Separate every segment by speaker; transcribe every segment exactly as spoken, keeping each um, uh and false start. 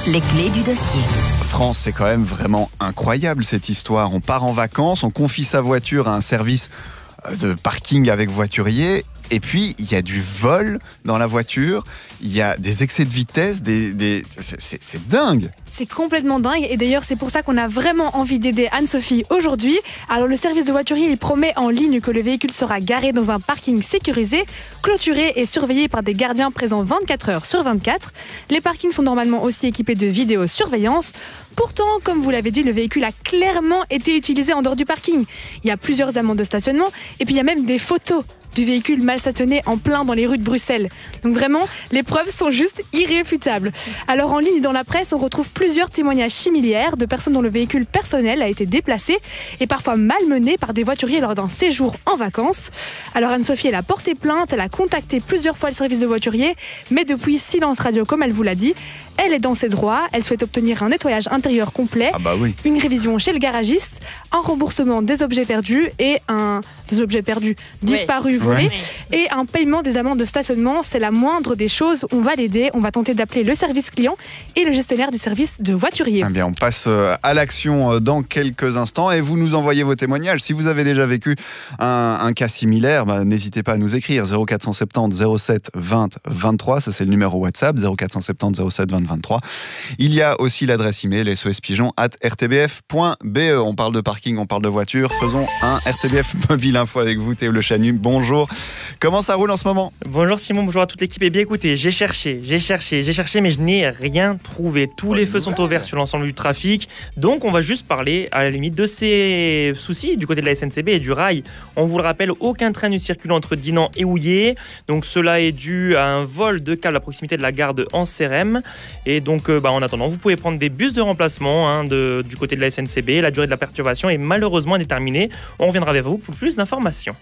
Speaker 1: les clés du dossier.
Speaker 2: France, c'est quand même vraiment incroyable cette histoire. On part en vacances, on confie sa voiture à un service de parking avec voiturier. Et puis, il y a du vol dans la voiture, il y a des excès de vitesse, des, des... C'est, c'est, c'est dingue.
Speaker 3: C'est complètement dingue et d'ailleurs c'est pour ça qu'on a vraiment envie d'aider Anne-Sophie aujourd'hui. Alors le service de voiturier il promet en ligne que le véhicule sera garé dans un parking sécurisé, clôturé et surveillé par des gardiens présents vingt-quatre heures sur vingt-quatre. Les parkings sont normalement aussi équipés de vidéosurveillance. Pourtant, comme vous l'avez dit, le véhicule a clairement été utilisé en dehors du parking. Il y a plusieurs amendes de stationnement et puis il y a même des photos du véhicule mal stationné en plein dans les rues de Bruxelles. Donc vraiment, les preuves sont juste irréfutables. Alors en ligne et dans la presse, on retrouve plusieurs témoignages similaires de personnes dont le véhicule personnel a été déplacé et parfois malmené par des voituriers lors d'un séjour en vacances. Alors Anne-Sophie, elle a porté plainte, elle a contacté plusieurs fois le service de voiturier, mais depuis silence radio, comme elle vous l'a dit. Elle est dans ses droits, elle souhaite obtenir un nettoyage intérieur complet,
Speaker 2: ah bah oui.
Speaker 3: une révision chez le garagiste, un remboursement des objets perdus et un des objets perdus disparus,
Speaker 2: oui.
Speaker 3: volés,
Speaker 2: oui.
Speaker 3: et un paiement des amendes de stationnement. C'est la moindre des choses. On va l'aider, on va tenter d'appeler le service client et le gestionnaire du service de voiturier.
Speaker 2: Eh bien, on passe à l'action dans quelques instants et vous nous envoyez vos témoignages. Si vous avez déjà vécu un, un cas similaire, bah, n'hésitez pas à nous écrire zéro quatre cent soixante-dix zéro sept vingt vingt-trois, ça c'est le numéro WhatsApp, zéro quatre cent soixante-dix zéro sept vingt vingt-trois. Il y a aussi l'adresse email s o s pigeon arobase r t b f point b e. On parle de parking, on parle de voiture. Faisons un R T B F Mobile Info avec vous, Théo Le Chanu. Bonjour. Comment ça roule en ce moment ?
Speaker 4: Bonjour Simon, bonjour à toute l'équipe. Eh bien écoutez, j'ai cherché, j'ai cherché, j'ai cherché, mais je n'ai rien trouvé. Tous les feux sont ouverts sur l'ensemble du trafic. Donc on va juste parler à la limite de ces soucis du côté de la S N C B et du rail. On vous le rappelle, aucun train ne circule entre Dinan et Houillé. Donc cela est dû à un vol de câble à proximité de la gare de Anserem. Et donc euh, bah, en attendant, vous pouvez prendre des bus de remplacement hein, de, du côté de la S N C B. La durée de la perturbation est malheureusement indéterminée. On reviendra vers vous pour plus d'informations.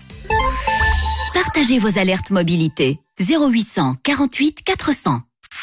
Speaker 1: Partagez vos alertes mobilité. zéro huit cent quarante-huit quatre cents.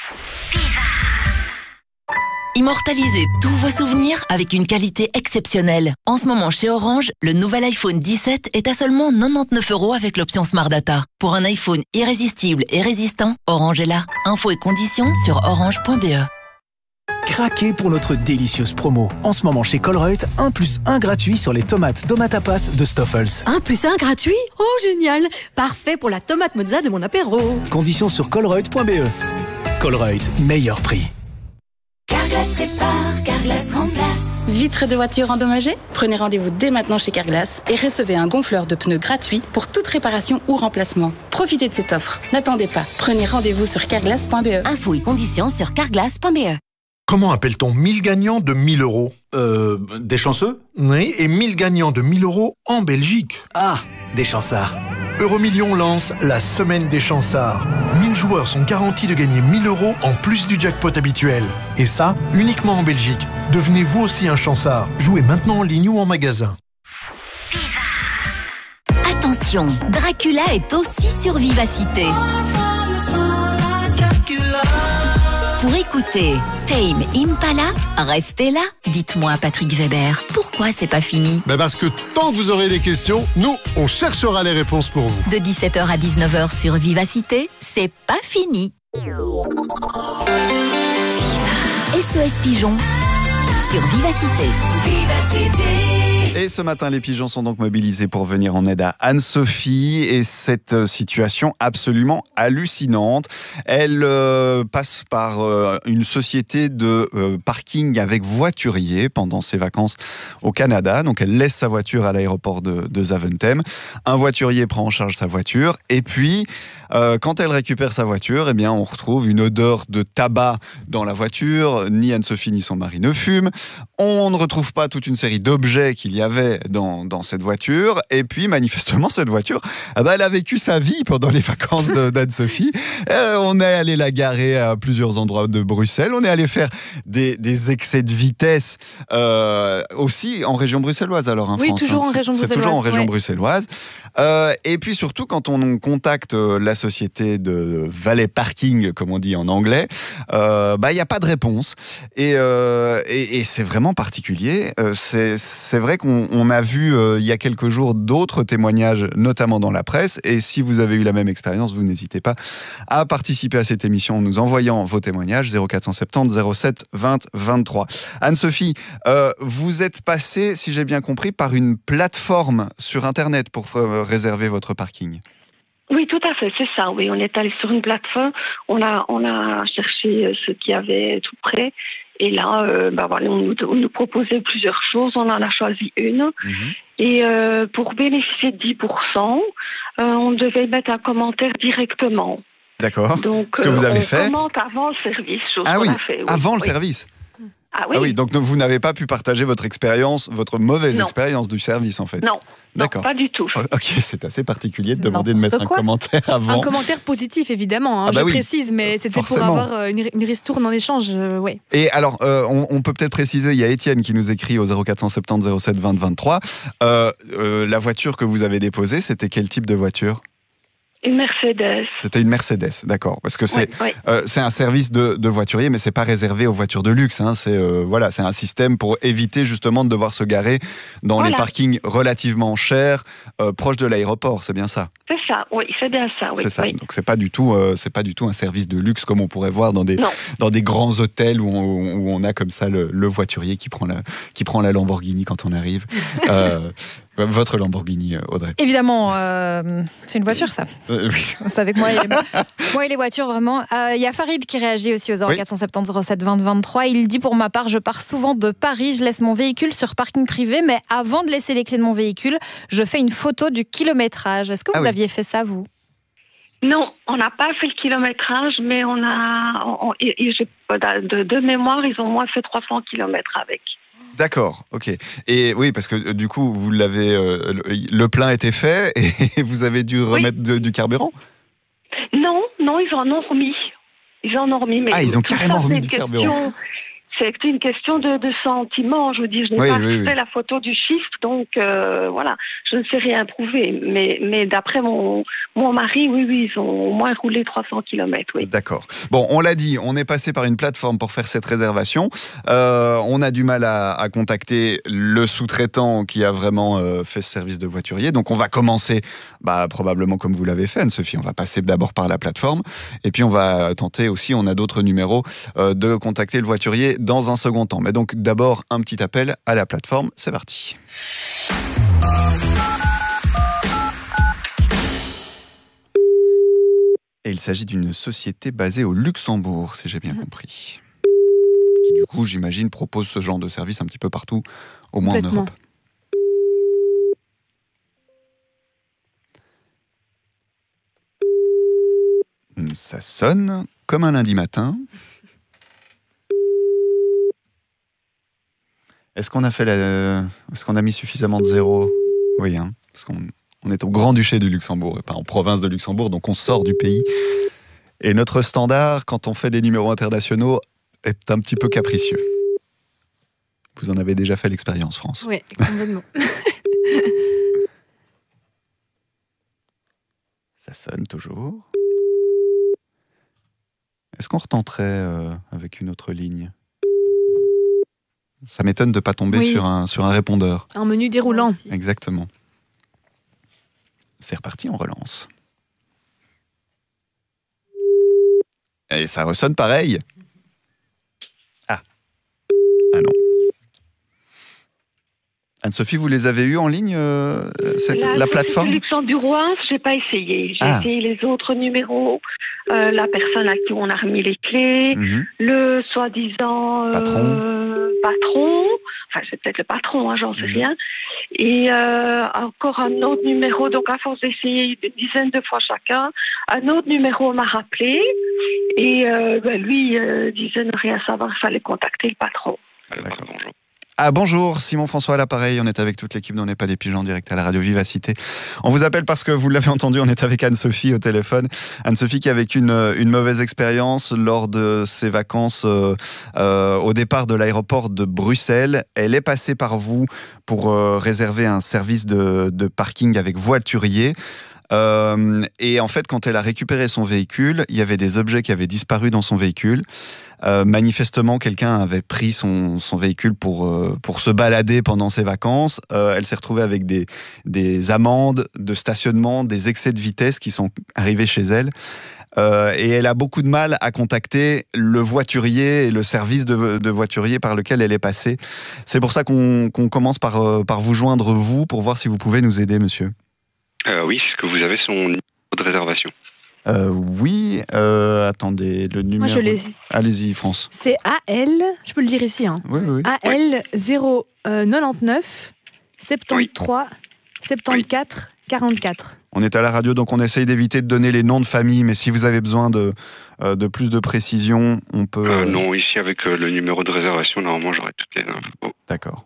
Speaker 1: Immortalisez tous vos souvenirs avec une qualité exceptionnelle. En ce moment, chez Orange, le nouvel iPhone dix-sept est à seulement quatre-vingt-dix-neuf euros avec l'option Smart Data. Pour un iPhone irrésistible et résistant, Orange est là. Infos et conditions sur orange point b e.
Speaker 5: Craquez pour notre délicieuse promo. En ce moment chez Colruyt, un plus un gratuit sur les tomates Tomatapas de Stoffels.
Speaker 6: un plus un gratuit ? Oh génial ! Parfait pour la tomate mozza de mon apéro.
Speaker 5: Conditions sur colruyt point b e. Colruyt, meilleur prix.
Speaker 7: Carglass répare, Carglass remplace.
Speaker 8: Vitres de voiture endommagées ? Prenez rendez-vous dès maintenant chez Carglass et recevez un gonfleur de pneus gratuit pour toute réparation ou remplacement. Profitez de cette offre. N'attendez pas. Prenez rendez-vous sur carglass point b e.
Speaker 1: Infos et conditions sur carglass point b e.
Speaker 9: Comment appelle-t-on mille gagnants de mille euros ?
Speaker 5: Euh, des chanceux ?
Speaker 9: Oui, et mille gagnants de mille euros en Belgique.
Speaker 5: Ah, des chansards.
Speaker 9: Euromillions lance la semaine des chansards. mille joueurs sont garantis de gagner mille euros en plus du jackpot habituel. Et ça, uniquement en Belgique. Devenez vous aussi un chansard. Jouez maintenant en ligne ou en magasin.
Speaker 1: Attention, Dracula est aussi sur Vivacité. Pour écouter Tame Impala, restez là. Dites-moi, Patrick Weber, pourquoi c'est pas fini ?
Speaker 10: Ben parce que tant que vous aurez des questions, nous, on cherchera les réponses pour vous.
Speaker 1: De dix-sept heures à dix-neuf heures sur Vivacité, c'est pas fini. S O S Pigeon sur Vivacité.
Speaker 7: Vivacité.
Speaker 2: Et ce matin, les pigeons sont donc mobilisés pour venir en aide à Anne-Sophie et cette situation absolument hallucinante. Elle euh, passe par euh, une société de euh, parking avec voiturier pendant ses vacances au Canada. Donc elle laisse sa voiture à l'aéroport de, de Zaventem. Un voiturier prend en charge sa voiture et puis euh, quand elle récupère sa voiture, eh bien, on retrouve une odeur de tabac dans la voiture. Ni Anne-Sophie ni son mari ne fument. On ne retrouve pas toute une série d'objets qu'il y avait dans, dans cette voiture. Et puis, manifestement, cette voiture, eh ben, elle a vécu sa vie pendant les vacances de, d'Anne-Sophie. Euh, on est allé la garer à plusieurs endroits de Bruxelles. On est allé faire des, des excès de vitesse euh, aussi en région bruxelloise, alors, hein,
Speaker 3: Oui,
Speaker 2: France,
Speaker 3: toujours
Speaker 2: hein.
Speaker 3: en région
Speaker 2: C'est,
Speaker 3: bruxelloise.
Speaker 2: c'est toujours en région
Speaker 3: ouais.
Speaker 2: bruxelloise. Euh, et puis surtout, quand on contacte la société de valet parking, comme on dit en anglais, euh, bah, il n'y a pas de réponse. Et, euh, et, et c'est vraiment particulier. Euh, c'est, c'est vrai qu'on qu'on on a vu euh, il y a quelques jours d'autres témoignages, notamment dans la presse. Et si vous avez eu la même expérience, vous n'hésitez pas à participer à cette émission en nous envoyant vos témoignages zéro quatre cent soixante-dix zéro sept vingt vingt-trois. Anne-Sophie, euh, vous êtes passée, si j'ai bien compris, par une plateforme sur Internet pour euh, réserver votre parking.
Speaker 11: Oui, tout à fait, c'est ça. Oui, on est allé sur une plateforme, on a, on a cherché ce qu'il y avait tout près. Et là, euh, bah voilà, on, nous, on nous proposait plusieurs choses, on en a choisi une. Mmh. Et euh, pour bénéficier de dix pour cent, euh, on devait mettre un commentaire directement.
Speaker 2: D'accord.
Speaker 11: Donc,
Speaker 2: ce que vous avez
Speaker 11: on
Speaker 2: fait.
Speaker 11: On commente avant le service. Chose
Speaker 2: ah oui,
Speaker 11: a fait, oui,
Speaker 2: avant le
Speaker 11: oui.
Speaker 2: service.
Speaker 11: Ah oui.
Speaker 2: Ah oui, donc vous n'avez pas pu partager votre expérience, votre mauvaise
Speaker 11: non.
Speaker 2: expérience du service en fait.
Speaker 11: Non.
Speaker 2: D'accord.
Speaker 11: Non, pas du tout.
Speaker 2: Ok, c'est assez particulier
Speaker 3: c'est
Speaker 2: de demander de mettre un commentaire avant.
Speaker 3: Un commentaire positif, évidemment, hein,
Speaker 2: ah bah
Speaker 3: je
Speaker 2: oui,
Speaker 3: précise, mais c'était
Speaker 2: forcément.
Speaker 3: pour avoir une, une ristourne en échange, euh, ouais.
Speaker 2: Et alors, euh, on, on peut peut-être préciser, il y a Étienne qui nous écrit au zéro quatre cent soixante-dix zéro sept vingt vingt-trois. Euh, euh, la voiture que vous avez déposée, c'était quel type de voiture ?
Speaker 11: Une Mercedes.
Speaker 2: C'était une Mercedes, d'accord. Parce que c'est
Speaker 11: oui, oui.
Speaker 2: euh, c'est un service de, de voiturier, mais c'est pas réservé aux voitures de luxe. Hein. C'est euh, voilà, c'est un système pour éviter justement de devoir se garer dans voilà. les parkings relativement chers, euh, proches de l'aéroport. C'est bien ça.
Speaker 11: C'est ça, oui, c'est bien ça. Oui,
Speaker 2: c'est ça.
Speaker 11: Oui.
Speaker 2: Donc c'est pas du tout, euh, c'est pas du tout un service de luxe comme on pourrait voir dans des
Speaker 11: non.
Speaker 2: dans des grands hôtels où on, où on a comme ça le, le voiturier qui prend la qui prend la Lamborghini quand on arrive. euh, Votre Lamborghini, Audrey.
Speaker 12: Évidemment, euh, c'est une voiture, ça.
Speaker 2: Euh, oui.
Speaker 12: Vous savez que moi, et les, moi et les voitures, vraiment. Il euh, y a Farid qui réagit aussi au zéro quatre cent soixante-dix zéro sept vingt vingt-trois. Il dit, pour ma part, je pars souvent de Paris, je laisse mon véhicule sur parking privé, mais avant de laisser les clés de mon véhicule, je fais une photo du kilométrage. Est-ce que vous ah oui. aviez fait ça, vous ?
Speaker 11: Non, on n'a pas fait le kilométrage, mais on a... On, et, et de, de mémoire, ils ont moins fait trois cents kilomètres avec.
Speaker 2: D'accord, ok. Et oui, parce que du coup, vous l'avez, euh, le, le plein était fait et vous avez dû remettre oui. de, du carburant ?
Speaker 11: Non, non, ils en ont remis. Ils en ont remis. Mais
Speaker 2: ah, ils ont carrément
Speaker 11: ça,
Speaker 2: remis du
Speaker 11: question,
Speaker 2: carburant.
Speaker 11: C'est une question de, de sentiment. Je veux dire, je n'ai
Speaker 2: oui,
Speaker 11: pas
Speaker 2: oui,
Speaker 11: fait
Speaker 2: oui.
Speaker 11: la photo du chiffre, donc euh, voilà, je ne sais rien prouver. Mais, mais d'après mon, mon mari, oui, oui, ils ont au moins roulé trois cents kilomètres, oui.
Speaker 2: D'accord. Bon, on l'a dit, on est passé par une plateforme pour faire cette réservation. Euh, on a du mal à, à contacter le sous-traitant qui a vraiment euh, fait ce service de voiturier. Donc, on va commencer, bah, probablement comme vous l'avez fait, Anne-Sophie. On va passer d'abord par la plateforme. Et puis, on va tenter aussi, on a d'autres numéros, euh, de contacter le voiturier dans un second temps. Mais donc d'abord un petit appel à la plateforme, c'est parti. Et il s'agit d'une société basée au Luxembourg, si j'ai bien compris. Qui du coup, j'imagine, propose ce genre de service un petit peu partout, au moins en Europe. Ça sonne comme un lundi matin. Est-ce qu'on a fait la... Est-ce qu'on a mis suffisamment de zéros ? Oui, hein, parce qu'on on est au Grand-Duché du Luxembourg, et pas en province de Luxembourg, donc on sort du pays. Et notre standard, quand on fait des numéros internationaux, est un petit peu capricieux. Vous en avez déjà fait l'expérience, France ?
Speaker 3: Oui, complètement.
Speaker 2: Ça sonne toujours. Est-ce qu'on retenterait euh, avec une autre ligne ? Ça m'étonne de ne pas tomber oui. sur, un, sur un répondeur.
Speaker 3: Un menu déroulant.
Speaker 2: Exactement. C'est reparti, on relance. Et ça ressonne pareil. Ah. Ah non. Anne-Sophie, vous les avez eus en ligne, euh, cette, la, la plateforme
Speaker 11: luxembourgeoise, je n'ai pas essayé. J'ai ah. essayé les autres numéros, euh, la personne à qui on a remis les clés, mm-hmm. le soi-disant euh,
Speaker 2: patron.
Speaker 11: patron, enfin c'est peut-être le patron, hein, j'en sais mm-hmm. rien, et euh, encore un autre numéro, donc à force d'essayer une dizaine de fois chacun, un autre numéro m'a rappelé, et euh, ben, lui euh, disait ne rien savoir, il fallait contacter le patron.
Speaker 2: D'accord. Ah bonjour, Simon-François à l'appareil, on est avec toute l'équipe d'On n'est pas des pigeons en direct à la radio Vivacité. On vous appelle parce que vous l'avez entendu, on est avec Anne-Sophie au téléphone. Anne-Sophie qui a vécu une, une mauvaise expérience lors de ses vacances euh, euh, au départ de l'aéroport de Bruxelles. Elle est passée par vous pour euh, réserver un service de, de parking avec voiturier. Euh, et en fait, quand elle a récupéré son véhicule, il y avait des objets qui avaient disparu dans son véhicule. Euh, manifestement, quelqu'un avait pris son, son véhicule pour, euh, pour se balader pendant ses vacances. Euh, elle s'est retrouvée avec des, des amendes de stationnement, des excès de vitesse qui sont arrivés chez elle. Euh, et elle a beaucoup de mal à contacter le voiturier et le service de, de voiturier par lequel elle est passée. C'est pour ça qu'on qu'on commence par, euh, par vous joindre, vous, pour voir si vous pouvez nous aider, monsieur.
Speaker 13: Euh, oui, est-ce que vous avez son numéro de réservation?
Speaker 2: Euh, oui, euh, attendez, le numéro...
Speaker 3: Moi, je l'ai.
Speaker 2: Allez-y, France.
Speaker 3: C'est A L, je peux le dire ici, hein.
Speaker 2: Oui, oui.
Speaker 3: A L zéro quatre-vingt-dix-neuf soixante-treize soixante-quatorze quarante-quatre.
Speaker 2: On est à la radio, donc on essaye d'éviter de donner les noms de famille, mais si vous avez besoin de, euh, de plus de précision, on peut...
Speaker 13: Euh, non, ici, avec euh, le numéro de réservation, normalement, j'aurai toutes les infos.
Speaker 2: D'accord.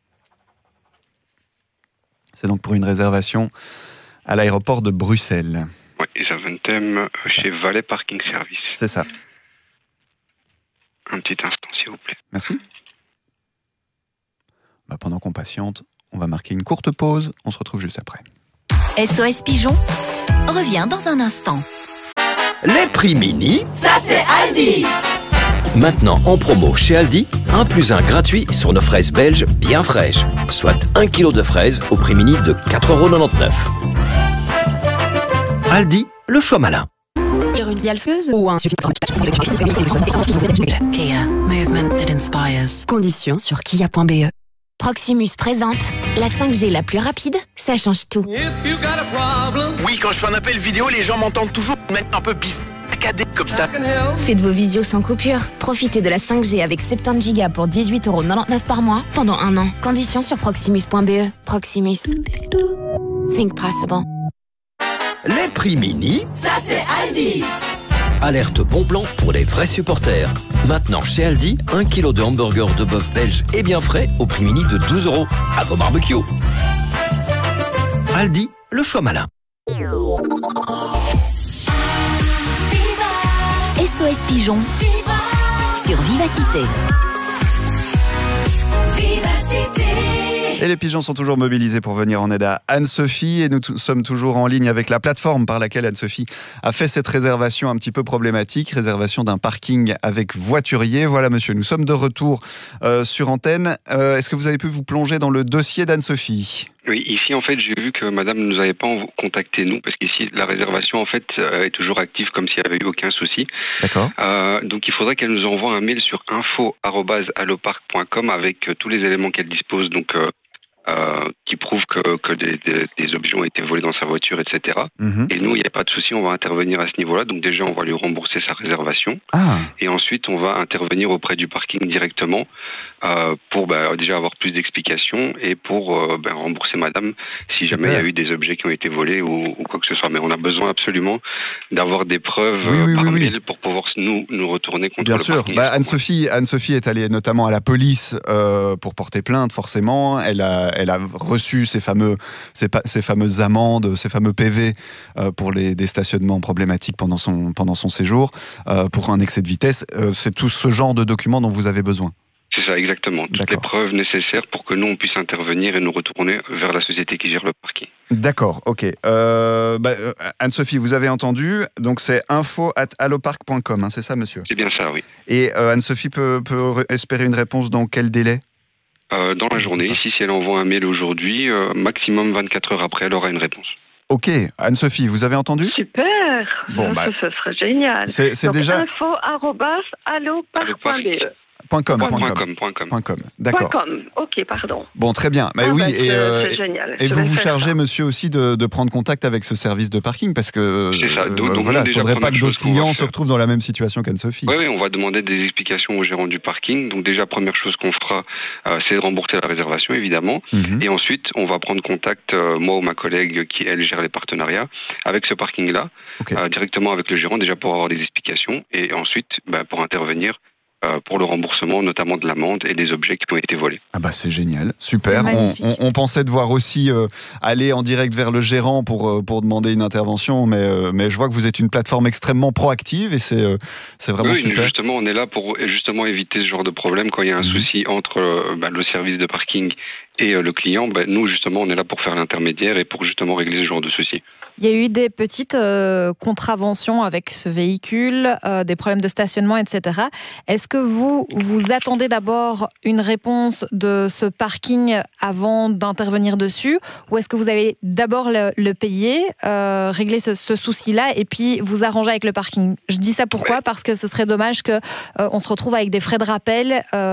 Speaker 2: C'est donc pour une réservation à l'aéroport de Bruxelles.
Speaker 13: Oui, Zaventem, chez Valais Parking Service.
Speaker 2: C'est ça.
Speaker 13: Un petit instant, s'il vous plaît.
Speaker 2: Merci. Bah, pendant qu'on patiente, on va marquer une courte pause. On se retrouve juste après.
Speaker 14: S O S Pigeon revient dans un instant.
Speaker 15: Les prix mini,
Speaker 7: ça c'est Aldi.
Speaker 15: Maintenant en promo chez Aldi, un plus un gratuit sur nos fraises belges bien fraîches. Soit un kilo de fraises au prix mini de quatre euros quatre-vingt-dix-neuf. Aldi, le choix malin.
Speaker 1: Une valseuse ou un Kia, movement that inspires. Conditions sur kia point b e.
Speaker 16: Proximus présente la cinq G la plus rapide, ça change tout.
Speaker 17: Oui, quand je fais un appel vidéo, les gens m'entendent toujours mettre un peu bizarre, comme ça.
Speaker 16: Faites vos visios sans coupure. Profitez de la cinq G avec soixante-dix gigas pour dix-huit euros quatre-vingt-dix-neuf par mois pendant un an. Conditions sur proximus point b e. Proximus. Think possible.
Speaker 15: Les prix mini,
Speaker 7: ça c'est Aldi.
Speaker 15: Alerte bon plan pour les vrais supporters. Maintenant chez Aldi, un kilo de hamburger de bœuf belge et bien frais au prix mini de douze euros. À vos barbecues. Aldi, le choix malin.
Speaker 14: S O S Pigeon sur Vivacité.
Speaker 7: Vivacité.
Speaker 2: Et les pigeons sont toujours mobilisés pour venir en aide à Anne-Sophie. Et nous t- sommes toujours en ligne avec la plateforme par laquelle Anne-Sophie a fait cette réservation un petit peu problématique. Réservation d'un parking avec voiturier. Voilà, monsieur, nous sommes de retour euh, sur antenne. Euh, est-ce que vous avez pu vous plonger dans le dossier d'Anne-Sophie ?
Speaker 13: Oui, ici, en fait, j'ai vu que madame ne nous avait pas contacté, nous, parce qu'ici, la réservation, en fait, est toujours active comme s'il n'y avait eu aucun souci.
Speaker 2: D'accord.
Speaker 13: Euh, donc, il faudrait qu'elle nous envoie un mail sur info arobase allopark point com avec tous les éléments qu'elle dispose, donc... Euh, Euh, qui prouve que, que des, des, des objets ont été volés dans sa voiture, et cetera. Mm-hmm. Et nous, il n'y a pas de souci, on va intervenir à ce niveau-là. Donc déjà, on va lui rembourser sa réservation.
Speaker 2: Ah.
Speaker 13: Et ensuite, on va intervenir auprès du parking directement euh, pour bah, déjà avoir plus d'explications et pour euh, bah, rembourser madame si Super. jamais il y a eu des objets qui ont été volés ou, ou quoi que ce soit. Mais on a besoin absolument d'avoir des preuves oui, oui, par oui, mail oui. pour pouvoir nous, nous retourner contre
Speaker 2: Bien
Speaker 13: le
Speaker 2: sûr.
Speaker 13: parking.
Speaker 2: Bah, Anne-Sophie, Anne-Sophie est allée notamment à la police euh, pour porter plainte, forcément. Elle a Elle a reçu ces, fameux, ces, ces fameuses amendes, ces fameux P V euh, pour les, des stationnements problématiques pendant son, pendant son séjour, euh, pour un excès de vitesse. Euh, c'est tout ce genre de documents dont vous avez besoin.
Speaker 13: C'est ça, exactement. Toutes D'accord. les preuves nécessaires pour que nous, on puisse intervenir et nous retourner vers la société qui gère le parking.
Speaker 2: D'accord, ok. Euh, bah, Anne-Sophie, vous avez entendu, donc c'est info at allopark point com, hein, c'est ça, monsieur ?
Speaker 13: C'est bien ça, oui.
Speaker 2: Et euh, Anne-Sophie peut, peut espérer une réponse dans quel délai ?
Speaker 13: Euh, dans la journée. Ici, si elle envoie un mail aujourd'hui, euh, maximum vingt-quatre heures après, elle aura une réponse.
Speaker 2: Ok, Anne-Sophie, vous avez entendu ?
Speaker 11: Super.
Speaker 2: Bon,
Speaker 11: ça,
Speaker 2: bah,
Speaker 11: ça serait génial.
Speaker 2: C'est, c'est
Speaker 11: Donc,
Speaker 2: déjà
Speaker 11: info arobase allopark point b e.
Speaker 2: Point com,
Speaker 11: point
Speaker 2: point
Speaker 11: com.
Speaker 2: com,
Speaker 13: point com.
Speaker 2: point com. D'accord.
Speaker 11: Point com. Ok, pardon.
Speaker 2: Bon, très bien. Mais
Speaker 11: ah
Speaker 2: oui,
Speaker 11: bah,
Speaker 2: et,
Speaker 11: c'est,
Speaker 2: euh,
Speaker 11: c'est génial.
Speaker 2: et
Speaker 11: Je
Speaker 2: vous vous
Speaker 11: faire
Speaker 2: chargez,
Speaker 11: ça.
Speaker 2: monsieur, aussi de, de prendre contact avec ce service de parking parce que
Speaker 13: c'est ça. Donc,
Speaker 2: euh,
Speaker 13: donc
Speaker 2: voilà, il ne faudrait pas que d'autres clients se
Speaker 13: faire.
Speaker 2: retrouvent dans la même situation qu'Anne-Sophie.
Speaker 13: Oui, oui, on va demander des explications au gérant du parking. Donc déjà, première chose qu'on fera, euh, c'est de rembourser la réservation, évidemment. Mm-hmm. Et ensuite, on va prendre contact, euh, moi ou ma collègue qui, elle, gère les partenariats, avec ce parking-là, okay. euh, directement avec le gérant, déjà pour avoir des explications. Et ensuite, bah, pour intervenir pour le remboursement, notamment de l'amende et des objets qui ont été volés.
Speaker 2: Ah bah c'est génial, super. C'est on, on, on pensait devoir aussi euh, aller en direct vers le gérant pour, euh, pour demander une intervention, mais, euh, mais je vois que vous êtes une plateforme extrêmement proactive et c'est, euh, c'est vraiment
Speaker 13: oui,
Speaker 2: super.
Speaker 13: Justement, on est là pour justement éviter ce genre de problème quand il y a un mmh. souci entre euh, bah, le service de parking et euh, le client. Bah, nous, justement, on est là pour faire l'intermédiaire et pour justement régler ce genre de souci.
Speaker 12: Il y a eu des petites euh, contraventions avec ce véhicule, euh, des problèmes de stationnement, et cetera. Est-ce que vous, vous attendez d'abord une réponse de ce parking avant d'intervenir dessus, ou est-ce que vous allez d'abord le, le payer, euh, régler ce, ce souci-là, et puis vous arranger avec le parking? Je dis ça pourquoi? Parce que ce serait dommage qu'on euh, se retrouve avec des frais de rappel. Euh,